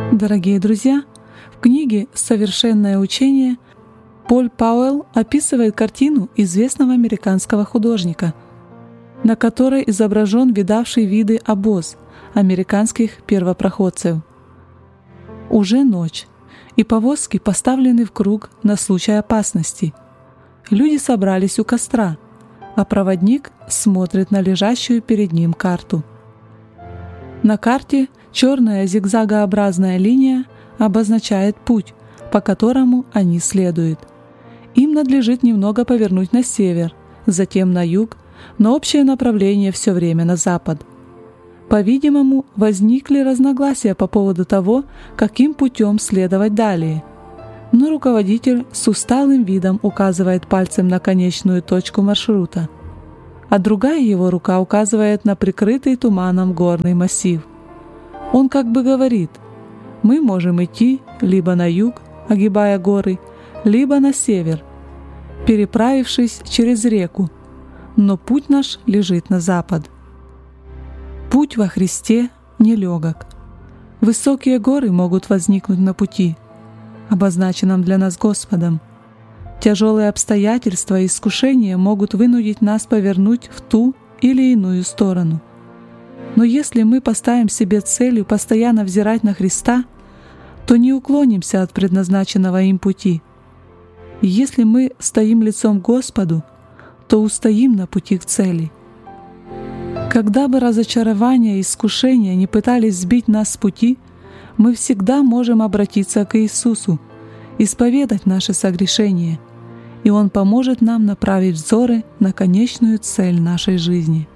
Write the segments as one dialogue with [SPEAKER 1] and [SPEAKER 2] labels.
[SPEAKER 1] Дорогие друзья, в книге «Совершенное учение» Поль Пауэлл описывает картину известного американского художника, на которой изображен видавший виды обоз американских первопроходцев. Уже ночь, и повозки поставлены в круг на случай опасности. Люди собрались у костра, а проводник смотрит на лежащую перед ним карту. На карте черная зигзагообразная линия обозначает путь, по которому они следуют. Им надлежит немного повернуть на север, затем на юг, но общее направление все время на запад. По-видимому, возникли разногласия по поводу того, каким путем следовать далее. Но руководитель с усталым видом указывает пальцем на конечную точку маршрута, а другая его рука указывает на прикрытый туманом горный массив. Он как бы говорит: мы можем идти либо на юг, огибая горы, либо на север, переправившись через реку, но путь наш лежит на запад. Путь во Христе нелегок. Высокие горы могут возникнуть на пути, обозначенном для нас Господом. Тяжелые обстоятельства и искушения могут вынудить нас повернуть в ту или иную сторону. Но если мы поставим себе целью постоянно взирать на Христа, то не уклонимся от предназначенного им пути. И если мы стоим лицом к Господу, то устоим на пути к цели. Когда бы разочарование и искушения не пытались сбить нас с пути, мы всегда можем обратиться к Иисусу, исповедать наши согрешения, и Он поможет нам направить взоры на конечную цель нашей жизни.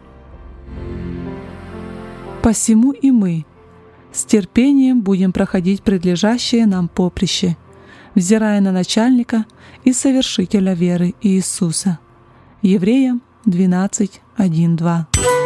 [SPEAKER 1] Посему и мы с терпением будем проходить предлежащее нам поприще, взирая на начальника и совершителя веры Иисуса. Евреям 12:1-2.